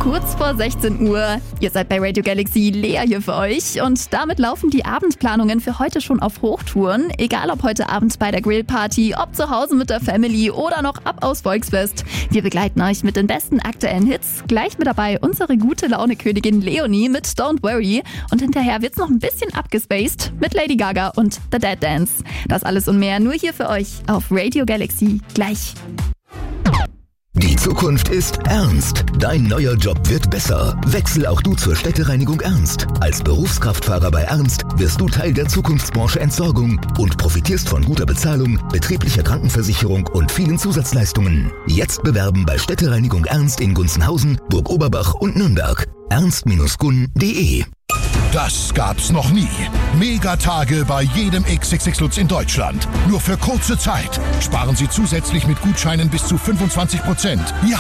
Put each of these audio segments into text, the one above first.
kurz vor 16 Uhr. Ihr seid bei Radio Galaxy, Lea hier für euch. Und damit laufen die Abendplanungen für heute schon auf Hochtouren. Egal ob heute Abend bei der Grillparty, ob zu Hause mit der Family oder noch ab aus Volksfest. Wir begleiten euch mit den besten aktuellen Hits. Gleich mit dabei unsere gute Laune-Königin Leonie mit Don't Worry. Und hinterher wird's noch ein bisschen abgespaced mit Lady Gaga und The Dead Dance. Das alles und mehr nur hier für euch auf Radio Galaxy. Gleich. Die Zukunft ist ernst. Dein neuer Job wird besser. Wechsel auch du zur Städtereinigung Ernst. Als Berufskraftfahrer bei Ernst wirst du Teil der Zukunftsbranche Entsorgung und profitierst von guter Bezahlung, betrieblicher Krankenversicherung und vielen Zusatzleistungen. Jetzt bewerben bei Städtereinigung Ernst in Gunzenhausen, Burg-Oberbach und Nürnberg. ernst-gun.de. Das gab's noch nie. Megatage bei jedem XXX Lutz in Deutschland. Nur für kurze Zeit. Sparen Sie zusätzlich mit Gutscheinen bis zu 25%. Ja,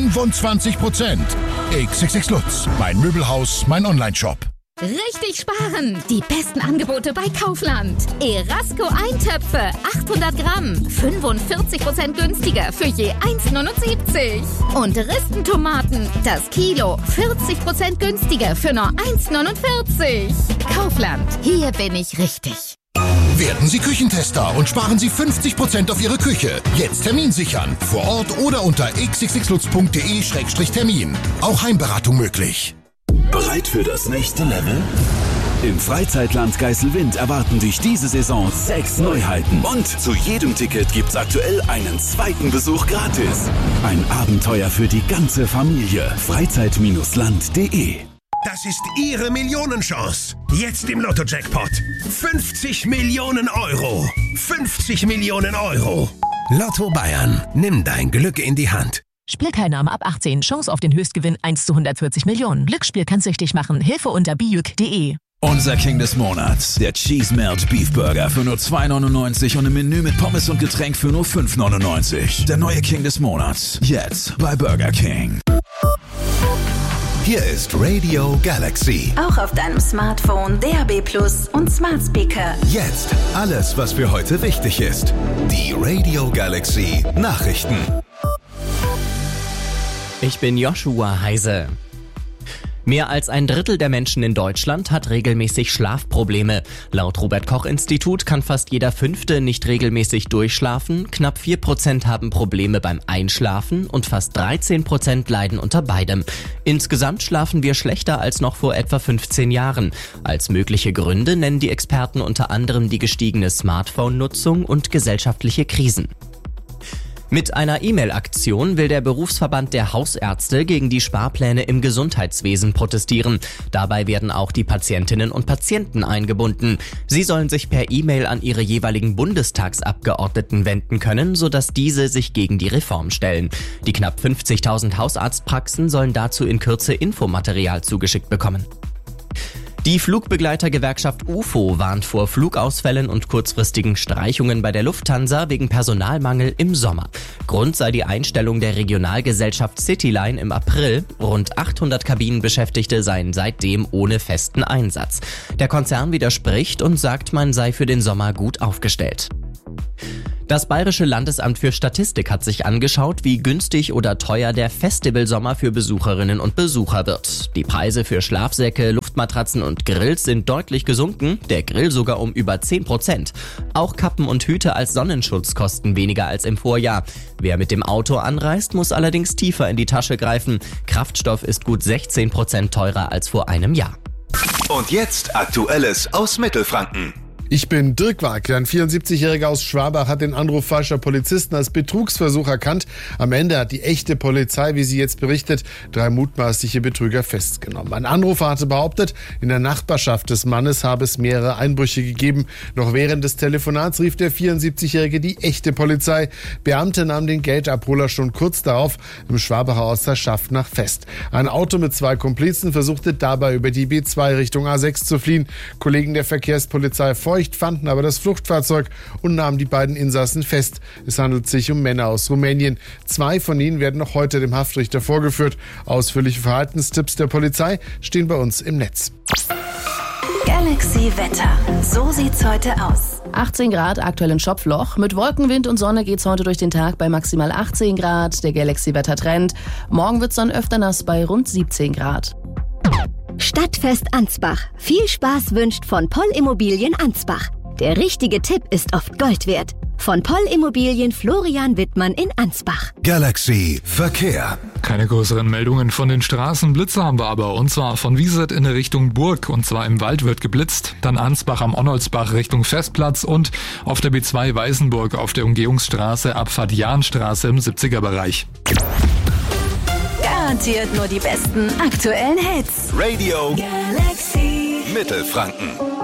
25%. XXX Lutz. Mein Möbelhaus, mein Onlineshop. Richtig sparen! Die besten Angebote bei Kaufland. Erasco Eintöpfe, 800 Gramm, 45% günstiger für je 1,79. Und Ristentomaten, das Kilo, 40% günstiger für nur 1,49. Kaufland, hier bin ich richtig. Werden Sie Küchentester und sparen Sie 50% auf Ihre Küche. Jetzt Termin sichern. Vor Ort oder unter xxxlutz.de/termin. Auch Heimberatung möglich. Bereit für das nächste Level? Im Freizeitland Geiselwind erwarten dich diese Saison 6 Neuheiten. Und zu jedem Ticket gibt's aktuell einen zweiten Besuch gratis. Ein Abenteuer für die ganze Familie. Freizeit-land.de. Das ist Ihre Millionenchance. Jetzt im Lotto-Jackpot. 50 Millionen Euro. 50 Millionen Euro. Lotto Bayern. Nimm dein Glück in die Hand. Spielteilnahme ab 18. Chance auf den Höchstgewinn 1 zu 140 Millionen. Glücksspiel kann süchtig machen. Hilfe unter biuk.de. Unser King des Monats. Der Cheese Melt Beef Burger für nur 2,99 und im Menü mit Pommes und Getränk für nur 5,99. Der neue King des Monats. Jetzt bei Burger King. Hier ist Radio Galaxy. Auch auf deinem Smartphone, DAB+ und Smart Speaker. Jetzt alles, was für heute wichtig ist. Die Radio Galaxy Nachrichten. Ich bin Joshua Heise. Mehr als ein Drittel der Menschen in Deutschland hat regelmäßig Schlafprobleme. Laut Robert-Koch-Institut kann fast jeder Fünfte nicht regelmäßig durchschlafen, knapp 4% haben Probleme beim Einschlafen und fast 13% leiden unter beidem. Insgesamt schlafen wir schlechter als noch vor etwa 15 Jahren. Als mögliche Gründe nennen die Experten unter anderem die gestiegene Smartphone-Nutzung und gesellschaftliche Krisen. Mit einer E-Mail-Aktion will der Berufsverband der Hausärzte gegen die Sparpläne im Gesundheitswesen protestieren. Dabei werden auch die Patientinnen und Patienten eingebunden. Sie sollen sich per E-Mail an ihre jeweiligen Bundestagsabgeordneten wenden können, sodass diese sich gegen die Reform stellen. Die knapp 50.000 Hausarztpraxen sollen dazu in Kürze Infomaterial zugeschickt bekommen. Die Flugbegleitergewerkschaft UFO warnt vor Flugausfällen und kurzfristigen Streichungen bei der Lufthansa wegen Personalmangel im Sommer. Grund sei die Einstellung der Regionalgesellschaft Cityline im April. Rund 800 Kabinenbeschäftigte seien seitdem ohne festen Einsatz. Der Konzern widerspricht und sagt, man sei für den Sommer gut aufgestellt. Das Bayerische Landesamt für Statistik hat sich angeschaut, wie günstig oder teuer der Festivalsommer für Besucherinnen und Besucher wird. Die Preise für Schlafsäcke, Luftmatratzen und Grills sind deutlich gesunken, der Grill sogar um über 10%. Auch Kappen und Hüte als Sonnenschutz kosten weniger als im Vorjahr. Wer mit dem Auto anreist, muss allerdings tiefer in die Tasche greifen. Kraftstoff ist gut 16% teurer als vor einem Jahr. Und jetzt Aktuelles aus Mittelfranken. Ich bin Dirk Wag. Ein 74-Jähriger aus Schwabach hat den Anruf falscher Polizisten als Betrugsversuch erkannt. Am Ende hat die echte Polizei, wie sie jetzt berichtet, 3 mutmaßliche Betrüger festgenommen. Ein Anrufer hatte behauptet, in der Nachbarschaft des Mannes habe es mehrere Einbrüche gegeben. Noch während des Telefonats rief der 74-Jährige die echte Polizei. Beamte nahmen den Geldabholer schon kurz darauf im Schwabacher Ortsteil Schaffnach fest. Ein Auto mit 2 Komplizen versuchte dabei über die B2 Richtung A6 zu fliehen. Kollegen der Verkehrspolizei fanden aber das Fluchtfahrzeug und nahmen die beiden Insassen fest. Es handelt sich um Männer aus Rumänien. 2 von ihnen werden noch heute dem Haftrichter vorgeführt. Ausführliche Verhaltenstipps der Polizei stehen bei uns im Netz. Galaxy. Galaxy Wetter. So sieht's heute aus. 18 Grad aktuell in Schopfloch. Mit Wolken, Wind und Sonne geht's heute durch den Tag bei maximal 18 Grad. Der Galaxy-Wetter-Trend. Morgen wird's dann öfter nass bei rund 17 Grad. Stadtfest Ansbach. Viel Spaß wünscht von Poll Immobilien Ansbach. Der richtige Tipp ist oft Gold wert. Von Poll Immobilien Florian Wittmann in Ansbach. Galaxy Verkehr. Keine größeren Meldungen von den Straßen. Blitze haben wir aber, und zwar von Wieset in Richtung Burg, und zwar im Wald wird geblitzt. Dann Ansbach am Onnolsbach Richtung Festplatz und auf der B2 Weißenburg auf der Umgehungsstraße Abfahrt Jahnstraße im 70er-Bereich. Garantiert nur die besten aktuellen Hits. Radio Galaxy Mittelfranken.